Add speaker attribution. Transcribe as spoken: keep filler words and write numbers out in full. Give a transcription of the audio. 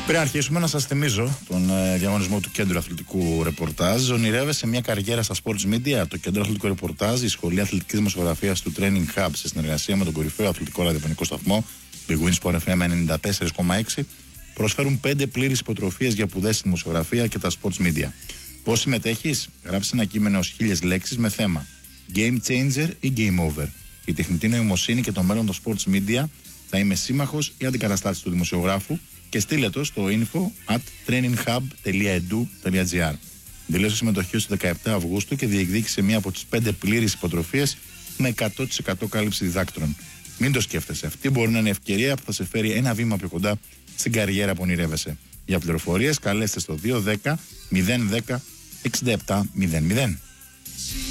Speaker 1: Πριν αρχίσουμε, να σας θυμίζω τον ε, διαγωνισμό του Κέντρου Αθλητικού Ρεπορτάζ. Ονειρεύεσαι μια καριέρα στα sports media? Το Κέντρο Αθλητικού Ρεπορτάζ, η Σχολή Αθλητικής Δημοσιογραφίας του Training Hub, σε συνεργασία με τον κορυφαίο αθλητικό ραδιοφωνικό σταθμό Big Win Sport εφ εμ ενενήντα τέσσερα κόμμα έξι, προσφέρουν πέντε πλήρεις υποτροφίες για σπουδές στη δημοσιογραφία και τα sports media. Πώς συμμετέχεις? Γράψε ένα κείμενο ως χίλιες λέξεις με θέμα Game Changer ή Game Over. Η τεχνητή νοημοσύνη και το μέλλον των sports media. Θα είμαι σύμμαχος ή αντικαταστάτης του δημοσιογράφου, και στείλε το στο info at traininghub dot edu dot gr. Δηλώσε συμμετοχή στις δεκαεπτά Αυγούστου και διεκδίκησε μία από τις πέντε πλήρεις υποτροφίες με εκατό τοις εκατό κάλυψη διδάκτρων. Μην το σκέφτεσαι. Αυτή μπορεί να είναι ευκαιρία που θα σε φέρει ένα βήμα πιο κοντά στην καριέρα που ονειρεύεσαι. Για πληροφορίες καλέστε στο δύο ένα μηδέν μηδέν εξήντα επτά μηδέν μηδέν.